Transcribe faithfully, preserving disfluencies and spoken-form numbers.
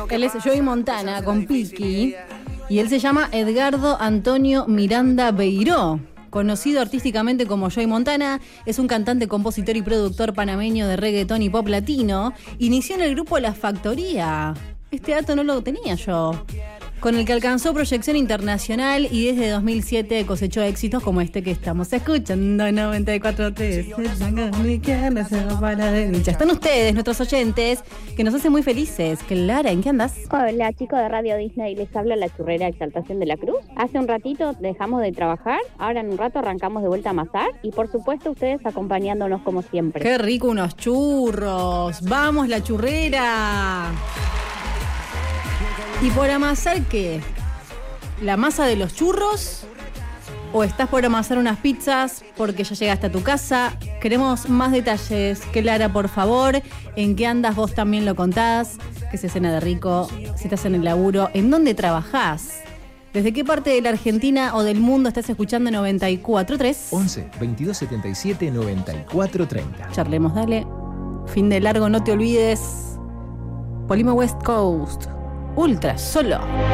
Él es Joey Montana con Piki y él se llama Edgardo Antonio Miranda Beiró. Conocido artísticamente como Joey Montana, es un cantante, compositor y productor panameño de reggaetón y pop latino. Inició en el grupo La Factoría. Este dato no lo tenía yo. Con el que alcanzó proyección internacional y desde dos mil siete cosechó éxitos como este que estamos escuchando, noventa y cuatro punto tres. Están ustedes, nuestros oyentes, que nos hacen muy felices. Clara, ¿en qué andas? Hola, chicos de Radio Disney, les habla la churrera Exaltación de la Cruz. Hace un ratito dejamos de trabajar, ahora en un rato arrancamos de vuelta a amasar y por supuesto ustedes acompañándonos como siempre. ¡Qué rico unos churros! ¡Vamos, la churrera! ¿Y por amasar qué? ¿La masa de los churros? ¿O estás por amasar unas pizzas porque ya llegaste a tu casa? Queremos más detalles. Clara, por favor. ¿En qué andas? Vos también lo contás. ¿Qué se cena de rico? Si estás en el laburo. ¿En dónde trabajás? ¿Desde qué parte de la Argentina o del mundo estás escuchando noventa y cuatro punto tres? once, veintidós setenta y siete, noventa y cuatro treinta. Charlemos, dale. Fin de largo, no te olvides. Polima West Coast. Ultra, solo.